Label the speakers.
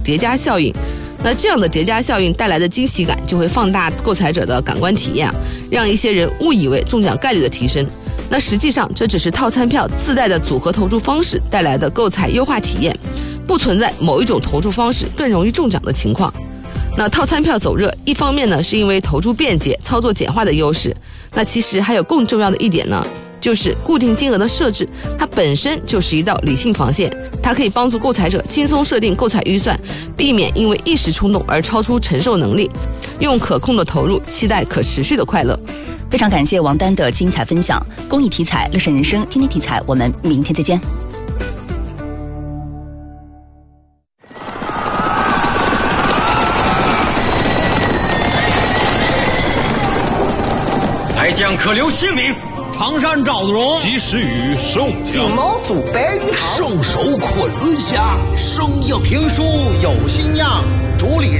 Speaker 1: 叠加效应。那这样的叠加效应带来的惊喜感就会放大购彩者的感官体验，让一些人误以为中奖概率的提升。那实际上这只是套餐票自带的组合投注方式带来的购彩优化体验，不存在某一种投注方式更容易中奖的情况。那套餐票走热，一方面呢是因为投注便捷、操作简化的优势，那其实还有更重要的一点呢，就是固定金额的设置，它本身就是一道理性防线，它可以帮助购彩者轻松设定购彩预算，避免因为一时冲动而超出承受能力，用可控的投入期待可持续的快乐。
Speaker 2: 非常感谢王丹的精彩分享，公益体彩，乐善人生，天天体彩，我们明天再见。
Speaker 3: 来将可留姓名。
Speaker 4: 常山赵子龙，
Speaker 5: 及时雨宋江，
Speaker 6: 金毛鼠白玉堂，
Speaker 5: 兽首昆仑下，
Speaker 6: 生硬评书有新样，主理人